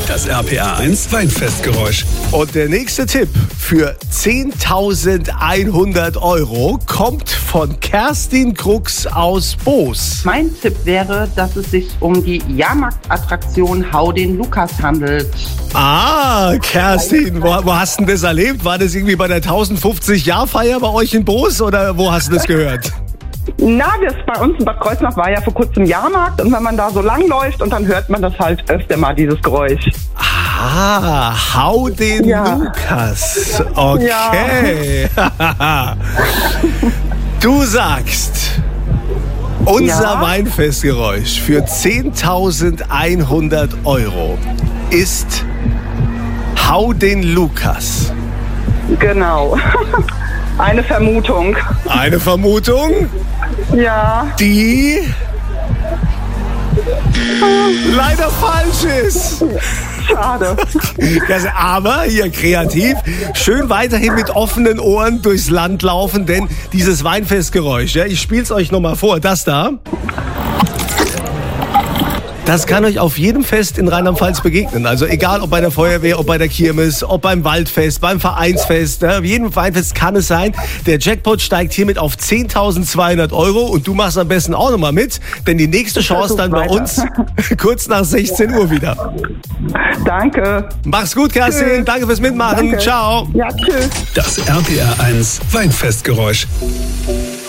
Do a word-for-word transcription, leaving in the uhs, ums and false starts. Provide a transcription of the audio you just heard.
Das R P R eins Weinfestgeräusch. Und der nächste Tipp für zehntausendeinhundert Euro kommt von Kerstin Krux aus Boos. Mein Tipp wäre, dass es sich um die Jahrmarktattraktion Hau den Lukas handelt. Ah, Kerstin, wo, wo hast du denn das erlebt? War das irgendwie bei der tausendfünfzig-Jahr-Feier bei euch in Boos oder wo hast du das gehört? Na, das bei uns in Bad Kreuznach war ja vor kurzem Jahrmarkt und wenn man da so lang läuft und dann hört man das halt öfter mal, dieses Geräusch. Ah, Hau den Ja. Lukas. Okay. Ja. Du sagst, unser Ja. Weinfestgeräusch für zehntausendeinhundert Euro ist Hau den Lukas. Genau. Eine Vermutung. Eine Vermutung, Ja. die leider falsch ist. Schade. Das, aber hier kreativ, schön weiterhin mit offenen Ohren durchs Land laufen, denn dieses Weinfestgeräusch, ja, ich spiel's euch nochmal vor, das da. Das kann euch auf jedem Fest in Rheinland-Pfalz begegnen. Also egal, ob bei der Feuerwehr, ob bei der Kirmes, ob beim Waldfest, beim Vereinsfest. Ja, auf jedem Weinfest kann es sein. Der Jackpot steigt hiermit auf zehntausendzweihundert Euro und du machst am besten auch nochmal mit, denn die nächste Chance dann bei uns kurz nach sechzehn Uhr wieder. Danke. Mach's gut, Kerstin. Tschüss. Danke fürs Mitmachen. Danke. Ciao. Ja, tschüss. Das R P R eins Weinfestgeräusch.